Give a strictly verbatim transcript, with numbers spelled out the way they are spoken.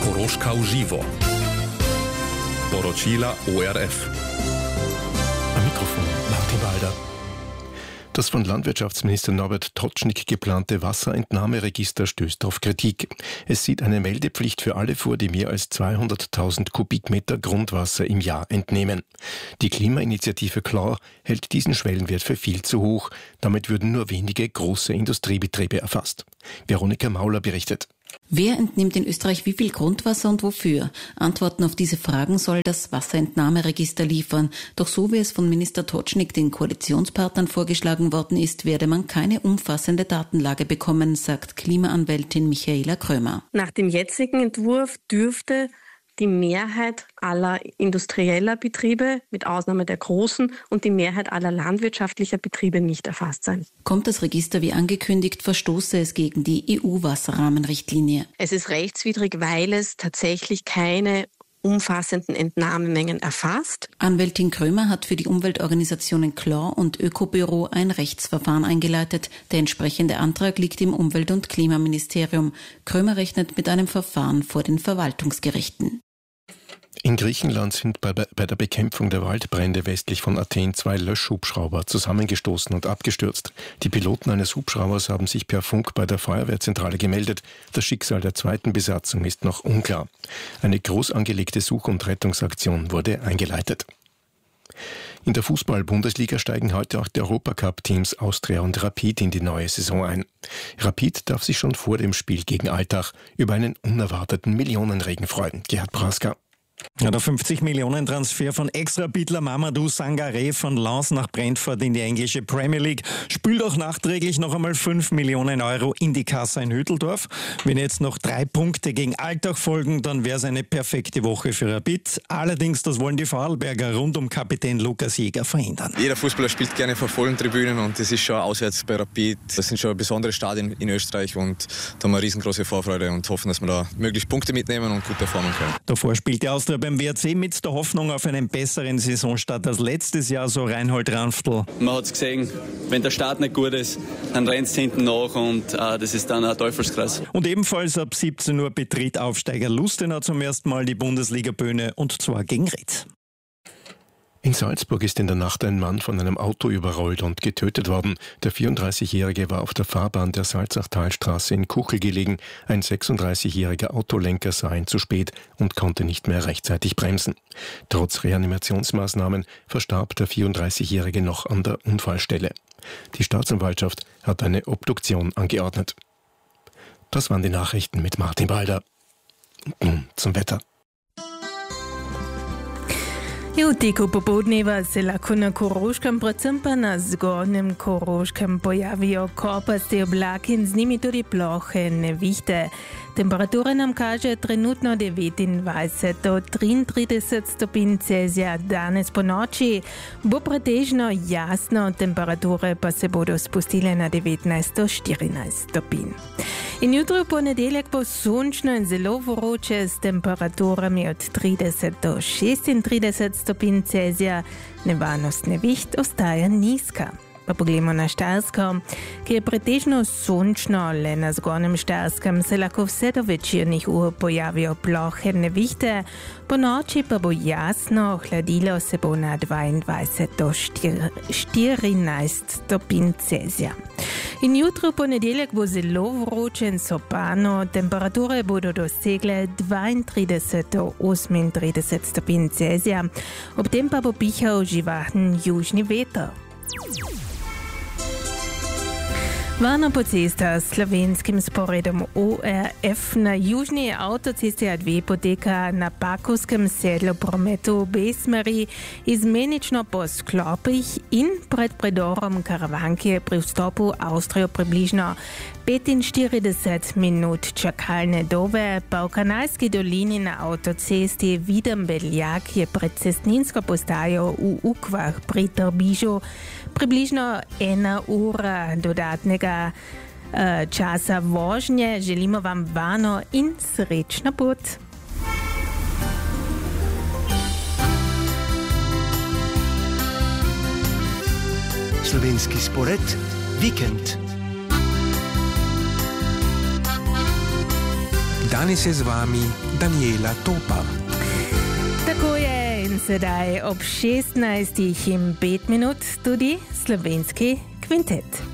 Koroška uživo. Poročila O R F. Am Mikrofon Martin Walder. Das von Landwirtschaftsminister Norbert Totschnig geplante Wasserentnahmeregister stößt auf Kritik. Es sieht eine Meldepflicht für alle vor, die mehr als zweihunderttausend Kubikmeter Grundwasser im Jahr entnehmen. Die Klimainitiative Klar hält diesen Schwellenwert für viel zu hoch. Damit würden nur wenige große Industriebetriebe erfasst. Veronika Mauler berichtet. Wer entnimmt in Österreich wie viel Grundwasser und wofür? Antworten auf diese Fragen soll das Wasserentnahmeregister liefern. Doch so wie es von Minister Totschnig den Koalitionspartnern vorgeschlagen worden ist, werde man keine umfassende Datenlage bekommen, sagt Klimaanwältin Michaela Krömer. Nach dem jetzigen Entwurf dürfte die Mehrheit aller industrieller Betriebe, mit Ausnahme der großen, und die Mehrheit aller landwirtschaftlicher Betriebe nicht erfasst sein. Kommt das Register wie angekündigt, verstoße es gegen die E U-Wasserrahmenrichtlinie. Es ist rechtswidrig, weil es tatsächlich keine umfassenden Entnahmemengen erfasst. Anwältin Krömer hat für die Umweltorganisationen Klar und Ökobüro ein Rechtsverfahren eingeleitet. Der entsprechende Antrag liegt im Umwelt- und Klimaministerium. Krömer rechnet mit einem Verfahren vor den Verwaltungsgerichten. In Griechenland sind bei, bei der Bekämpfung der Waldbrände westlich von Athen zwei Löschhubschrauber zusammengestoßen und abgestürzt. Die Piloten eines Hubschraubers haben sich per Funk bei der Feuerwehrzentrale gemeldet. Das Schicksal der zweiten Besatzung ist noch unklar. Eine groß angelegte Such- und Rettungsaktion wurde eingeleitet. In der Fußball-Bundesliga steigen heute auch die Europacup-Teams Austria und Rapid in die neue Saison ein. Rapid darf sich schon vor dem Spiel gegen Altach über einen unerwarteten Millionenregen freuen. Gerhard Praska. Ja, der fünfzig-Millionen-Transfer von Ex-Rapidler Mamadou Sangaré von Lens nach Brentford in die englische Premier League spült auch nachträglich noch einmal fünf Millionen Euro in die Kasse in Hütteldorf. Wenn jetzt noch drei Punkte gegen Altach folgen, dann wäre es eine perfekte Woche für Rapid. Allerdings, das wollen die Vorarlberger rund um Kapitän Lukas Jäger verhindern. Jeder Fußballer spielt gerne vor vollen Tribünen und das ist schon auswärts bei Rapid. Das sind schon besondere Stadien in Österreich und da haben wir eine riesengroße Vorfreude und hoffen, dass wir da möglichst Punkte mitnehmen und gut performen können. Davor spielt der Austria beim W R C mit der Hoffnung auf einen besseren Saisonstart als letztes Jahr, so Reinhold Ranftl. Man hat es gesehen, wenn der Start nicht gut ist, dann rennt es hinten nach und äh, das ist dann ein Teufelskreis. Und ebenfalls ab siebzehn Uhr betritt Aufsteiger Lustenau zum ersten Mal die Bundesliga-Bühne und zwar gegen Ried. In Salzburg ist in der Nacht ein Mann von einem Auto überrollt und getötet worden. Der vierunddreißigjährige war auf der Fahrbahn der Salzachtalstraße in Kuchel gelegen. Ein sechsunddreißigjähriger Autolenker sah ihn zu spät und konnte nicht mehr rechtzeitig bremsen. Trotz Reanimationsmaßnahmen verstarb der vierunddreißigjährige noch an der Unfallstelle. Die Staatsanwaltschaft hat eine Obduktion angeordnet. Das waren die Nachrichten mit Martin Walder. Nun zum Wetter. I v teku popoldneva se lahko na Koroškem, predvsem pa na zgornjem Koroškem pojavijo kopasti oblaki in z njimi tudi plohe nevihte. Temperatura nam kaže trenutno devetindvajset do triintrideset stopinj Celzija. Danes po noči bo pretežno jasno, temperature pa se bodo spustile na devetnajst do štirinajst stopinj. In jutro v ponedeljek bo sončno in zelo vroče s temperaturami od trideset do šestintrideset stopinj Celzija. Nevarnost neviht ostaja nizka. Pa poglejmo na Štajersko, ki je pretežno sončno, le na zgornjem Štajerskem se lahko vse do večernih ur pojavijo plohe nevihte, po noči pa bo jasno, hladilo se bo na dvaindvajset do štirinajst stopinj Celzija. In jutro v ponedeljek bo zelo vroče in sopano, temperature bodo dosegle dvaintrideset do osemintrideset stopinj Celzija, ob tem pa bo pihal živahen južni veter. Varna po cesta s slovenskim sporedom O R F na južni avtocesti A dva poteka na Pakovskem sedlu prometu v obe smeri izmenično po sklopih in pred predorom Karavanke pri vstopu v Avstrijo približno petinštirideset minut čakalne dobe, pa v Kanalski dolini na avtocesti Videm-Beljak je pred cestninsko postajo v Ukvah pri Trbižu približno ena ura dodatnega uh, časa vožnje. Želimo vam varno in srečno pot. Slovenski spored Vikend. Danes je z vami Daniela Topar. Tako je in sedaj ob šestnajstih in pet minut tudi slovenski kvintet.